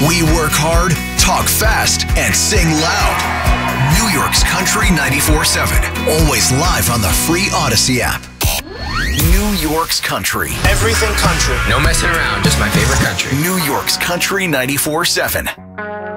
We work hard, talk fast, and sing loud. New York's Country 94.7. Always live on the free Odyssey app. New York's Country. Everything country. No messing around, just my favorite country. New York's Country 94.7.